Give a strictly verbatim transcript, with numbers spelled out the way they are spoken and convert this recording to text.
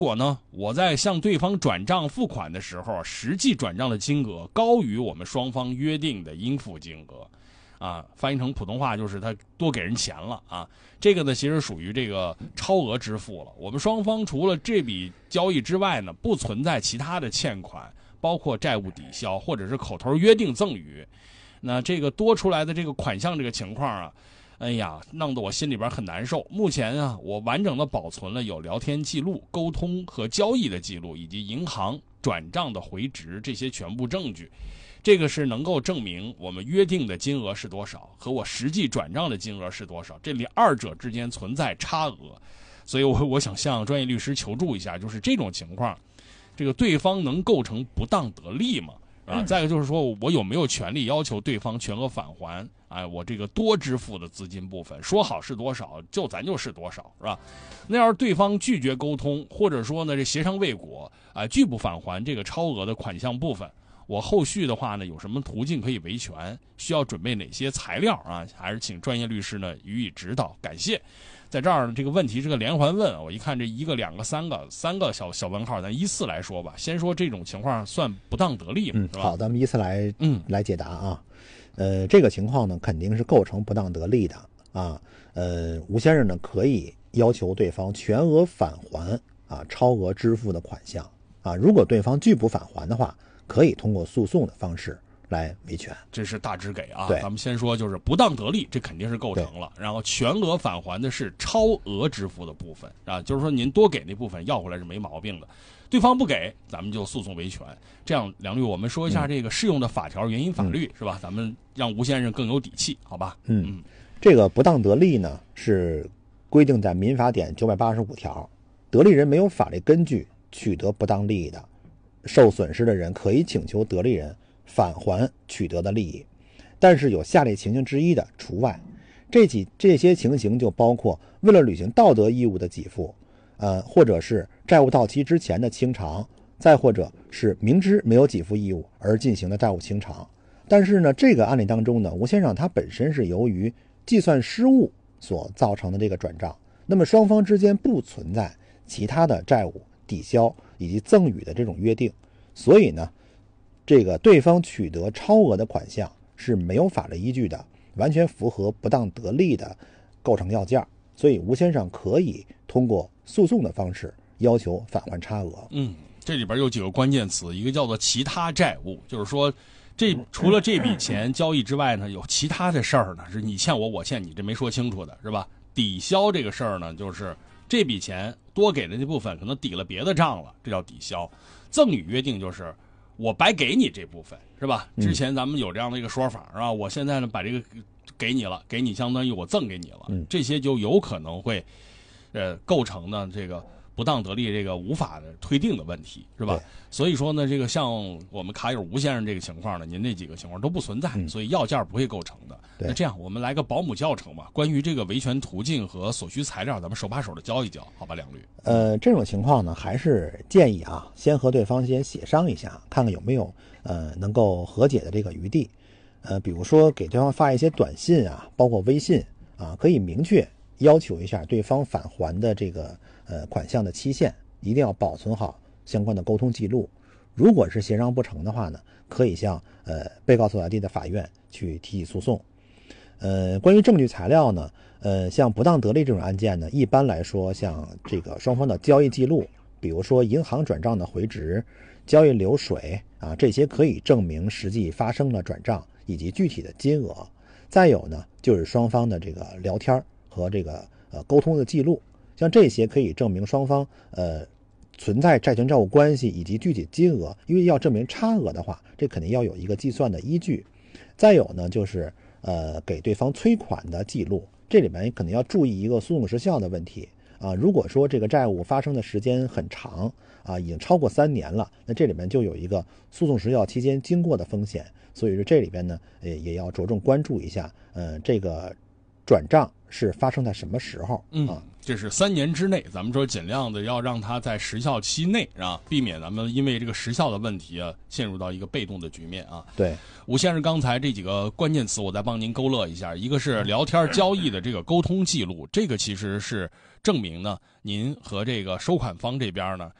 如果呢，我在向对方转账付款的时候，实际转账的金额高于我们双方约定的应付金额，啊，翻译成普通话就是他多给人钱了啊。这个呢，其实属于这个超额支付了。我们双方除了这笔交易之外呢，不存在其他的欠款，包括债务抵消或者是口头约定赠与。那这个多出来的这个款项这个情况啊，哎呀，弄得我心里边很难受。目前啊，我完整的保存了有聊天记录、沟通和交易的记录，以及银行转账的回执这些全部证据。这个是能够证明我们约定的金额是多少和我实际转账的金额是多少，这里二者之间存在差额。所以我我想向专业律师求助一下，就是这种情况，这个对方能构成不当得利吗？啊，再一个就是说我有没有权利要求对方全额返还？哎，我这个多支付的资金部分，说好是多少，就咱就是多少，是吧？那要是对方拒绝沟通，或者说呢这协商未果，啊、呃，拒不返还这个超额的款项部分，我后续的话呢有什么途径可以维权？需要准备哪些材料啊？还是请专业律师呢予以指导，感谢。在这儿这个问题是个连环问，我一看这一个、两个、三个，三个小小问号，咱依次来说吧。先说这种情况算不当得利吗？ 嗯，好，咱们依次来嗯来解答啊。呃，这个情况呢肯定是构成不当得利的啊。呃，吴先生呢可以要求对方全额返还啊超额支付的款项啊。如果对方拒不返还的话，可以通过诉讼的方式来维权。 这是大致给啊， 对， 咱们先说就是不当得利，这肯定是构成了。然后全额返还的是超额支付的部分啊，就是说您多给那部分要回来是没毛病的。对方不给，咱们就诉讼维权。这样，梁律，我们说一下这个适用的法条、原因法律、嗯、是吧？咱们让吴先生更有底气，好吧？ 嗯，嗯这个不当得利呢是规定在民法典九百八十五条，得利人没有法律根据取得不当利益的，受损失的人可以请求得利人返还取得的利益，但是有下列情形之一的除外。这几这些情形就包括为了履行道德义务的给付，呃，或者是债务到期之前的清偿，再或者是明知没有给付义务而进行的债务清偿。但是呢，这个案例当中呢，吴先生他本身是由于计算失误所造成的这个转账，那么双方之间不存在其他的债务抵消以及赠与的这种约定，所以呢，这个对方取得超额的款项是没有法律依据的，完全符合不当得利的构成要件，所以吴先生可以通过诉讼的方式要求返还差额。 嗯，这里边有几个关键词，一个叫做其他债务，就是说这除了这笔钱交易之外呢，有其他的事儿呢，是你欠我，我欠你，这没说清楚的，是吧？抵消这个事儿呢，就是这笔钱多给的那部分可能抵了别的账了，这叫抵消。赠与约定就是我白给你这部分，是吧？之前咱们有这样的一个说法，是吧？我现在呢把这个给你了，给你相当于我赠给你了，这些就有可能会呃构成呢这个不当得利这个无法的推定的问题，是吧？所以说呢，这个像我们卡友吴先生这个情况呢，您这几个情况都不存在，嗯、所以要件不会构成的。那这样，我们来个保姆教程吧。关于这个维权途径和所需材料，咱们手把手的教一教，好吧，梁律？ 呃，这种情况呢，还是建议啊，先和对方先协商一下，看看有没有呃能够和解的这个余地。呃，比如说给对方发一些短信啊，包括微信啊，可以明确要求一下对方返还的这个呃款项的期限，一定要保存好相关的沟通记录。如果是协商不成的话呢，可以向呃被告所在地的法院去提起诉讼。呃，关于证据材料呢，呃，像不当得利这种案件呢，一般来说，像这个双方的交易记录，比如说银行转账的回执、交易流水啊，这些可以证明实际发生了转账以及具体的金额。再有呢，就是双方的这个聊天和这个呃沟通的记录，像这些可以证明双方呃存在债权债务关系以及具体金额，因为要证明差额的话，这肯定要有一个计算的依据。再有呢，就是呃给对方催款的记录，这里面可能要注意一个诉讼时效的问题啊。如果说这个债务发生的时间很长啊，已经超过三年了，那这里面就有一个诉讼时效期间经过的风险。所以说这里边呢，也也要着重关注一下，呃，这个转账是发生在什么时候啊？ 嗯， 这是三年之内，咱们说尽量的要让它在时效期内啊，避免咱们因为这个时效的问题啊，陷入到一个被动的局面啊。 对， 吴先生刚才这几个关键词，我再帮您勾勒一下。一个是聊天交易的这个沟通记录，这个其实是证明呢，您和这个收款方这边呢